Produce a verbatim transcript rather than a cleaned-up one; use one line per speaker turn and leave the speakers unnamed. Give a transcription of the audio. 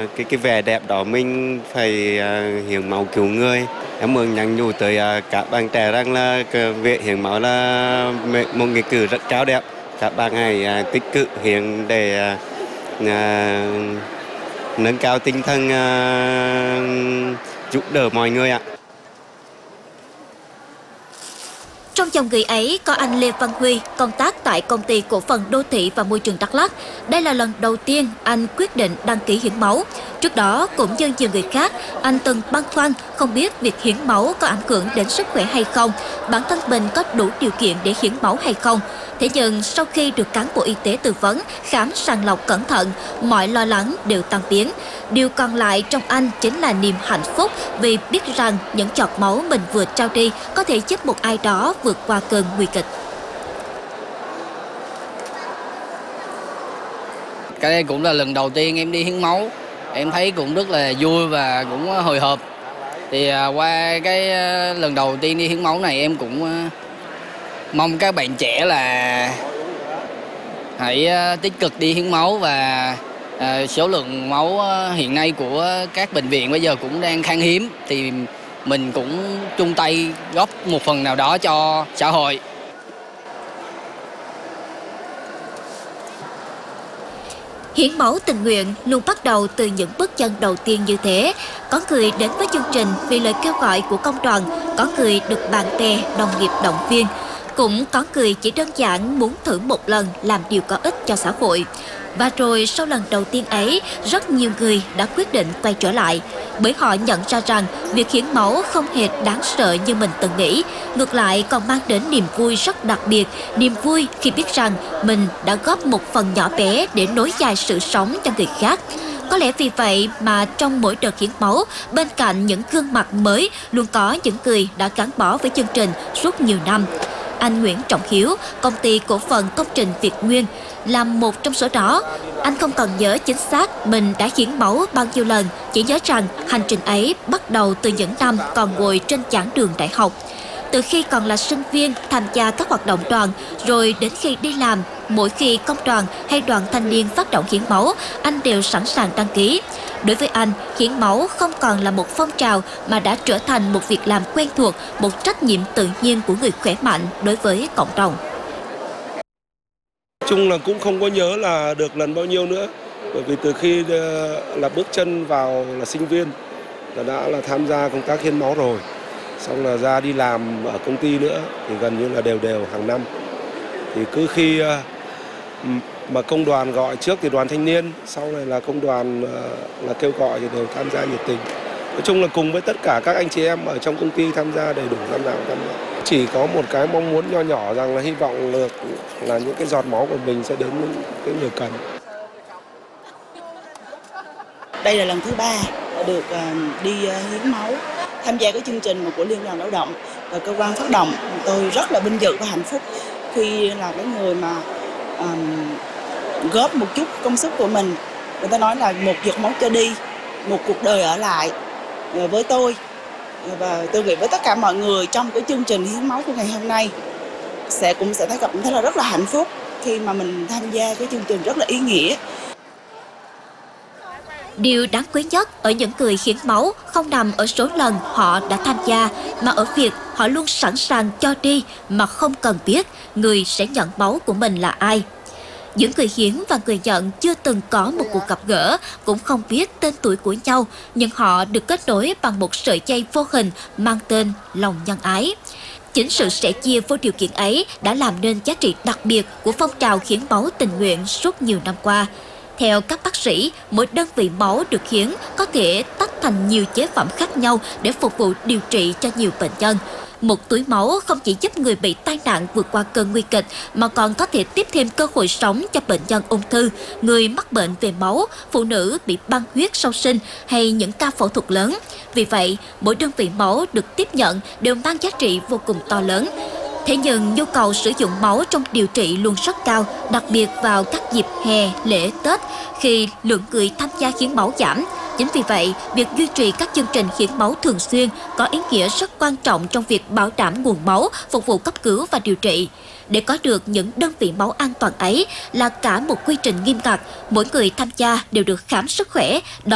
cái cái vẻ đẹp đó mình phải hiến máu cứu người. Em muốn nhắn nhủ tới các bạn trẻ rằng là việc hiến máu là một nghĩa cử rất cao đẹp. Các bạn hãy tích cực hiến để uh, nâng cao tinh thần uh, giúp đỡ mọi người ạ.
Trong dòng người ấy có anh Lê Văn Huy, công tác tại Công ty Cổ phần Đô thị và Môi trường Đắk Lắk. Đây là lần đầu tiên anh quyết định đăng ký hiến máu. Trước đó, cũng như nhiều người khác, anh từng băn khoăn không biết việc hiến máu có ảnh hưởng đến sức khỏe hay không, bản thân mình có đủ điều kiện để hiến máu hay không. Thế nhưng sau khi được cán bộ y tế tư vấn, khám sàng lọc cẩn thận, mọi lo lắng đều tan biến. Điều còn lại trong anh chính là niềm hạnh phúc vì biết rằng những giọt máu mình vừa trao đi có thể giúp một ai đó vượt qua cơn nguy kịch.
Cái đây cũng là lần đầu tiên em đi hiến máu. Em thấy cũng rất là vui và cũng hồi hộp. Thì qua cái lần đầu tiên đi hiến máu này em cũng mong các bạn trẻ là hãy tích cực đi hiến máu và à, số lượng máu hiện nay của các bệnh viện bây giờ cũng đang khan hiếm thì mình cũng chung tay góp một phần nào đó cho xã hội.
Hiến máu tình nguyện luôn bắt đầu từ những bước chân đầu tiên như thế. Có người đến với chương trình vì lời kêu gọi của công đoàn, có người được bạn bè, đồng nghiệp động viên. Cũng có người chỉ đơn giản muốn thử một lần làm điều có ích cho xã hội. Và rồi sau lần đầu tiên ấy, rất nhiều người đã quyết định quay trở lại. Bởi họ nhận ra rằng việc hiến máu không hề đáng sợ như mình từng nghĩ. Ngược lại còn mang đến niềm vui rất đặc biệt. Niềm vui khi biết rằng mình đã góp một phần nhỏ bé để nối dài sự sống cho người khác. Có lẽ vì vậy mà trong mỗi đợt hiến máu, bên cạnh những gương mặt mới, luôn có những người đã gắn bó với chương trình suốt nhiều năm. Anh Nguyễn Trọng Hiếu, Công ty Cổ phần Công trình Việt Nguyên, là một trong số đó. Anh không còn nhớ chính xác mình đã hiến máu bao nhiêu lần, chỉ nhớ rằng hành trình ấy bắt đầu từ những năm còn ngồi trên giảng đường đại học. Từ khi còn là sinh viên tham gia các hoạt động đoàn, rồi đến khi đi làm, mỗi khi công đoàn hay đoàn thanh niên phát động hiến máu, anh đều sẵn sàng đăng ký. Đối với anh, hiến máu không còn là một phong trào mà đã trở thành một việc làm quen thuộc, một trách nhiệm tự nhiên của người khỏe mạnh đối với cộng đồng.
Chung là cũng không có nhớ là được lần bao nhiêu nữa, bởi vì từ khi là bước chân vào là sinh viên là đã là tham gia công tác hiến máu rồi, xong là ra đi làm ở công ty nữa thì gần như là đều đều hàng năm. Thì cứ khi mà công đoàn gọi, trước thì đoàn thanh niên, sau này là công đoàn là kêu gọi thì đều tham gia nhiệt tình. Nói chung là cùng với tất cả các anh chị em ở trong công ty tham gia đầy đủ tham gia tham gia. Chỉ có một cái mong muốn nho nhỏ rằng là hy vọng là, là những cái giọt máu của mình sẽ đến những cái người cần.
Đây là lần thứ ba được đi hiến máu, tham gia cái chương trình của Liên đoàn Lao động và cơ quan phát động. Tôi rất là vinh dự và hạnh phúc khi là cái người mà um, góp một chút công sức của mình. Người ta nói là một giọt máu cho đi, một cuộc đời ở lại với tôi. Và tôi nghĩ với tất cả mọi người trong cái chương trình hiến máu của ngày hôm nay sẽ cũng sẽ thấy cảm thấy là rất là hạnh phúc khi mà mình tham gia cái chương trình rất là ý nghĩa.
Điều đáng quý nhất ở những người hiến máu không nằm ở số lần họ đã tham gia, mà ở việc họ luôn sẵn sàng cho đi mà không cần biết người sẽ nhận máu của mình là ai. Những người hiến và người nhận chưa từng có một cuộc gặp gỡ, cũng không biết tên tuổi của nhau, nhưng họ được kết nối bằng một sợi dây vô hình mang tên lòng nhân ái. Chính sự sẻ chia vô điều kiện ấy đã làm nên giá trị đặc biệt của phong trào hiến máu tình nguyện suốt nhiều năm qua. Theo các bác sĩ, mỗi đơn vị máu được hiến có thể tách thành nhiều chế phẩm khác nhau để phục vụ điều trị cho nhiều bệnh nhân. Một túi máu không chỉ giúp người bị tai nạn vượt qua cơn nguy kịch mà còn có thể tiếp thêm cơ hội sống cho bệnh nhân ung thư, người mắc bệnh về máu, phụ nữ bị băng huyết sau sinh hay những ca phẫu thuật lớn. Vì vậy, mỗi đơn vị máu được tiếp nhận đều mang giá trị vô cùng to lớn. Thế nhưng nhu cầu sử dụng máu trong điều trị luôn rất cao, đặc biệt vào các dịp hè, lễ, Tết khi lượng người tham gia hiến máu giảm. Chính vì vậy, việc duy trì các chương trình hiến máu thường xuyên có ý nghĩa rất quan trọng trong việc bảo đảm nguồn máu, phục vụ cấp cứu và điều trị. Để có được những đơn vị máu an toàn ấy là cả một quy trình nghiêm ngặt, mỗi người tham gia đều được khám sức khỏe.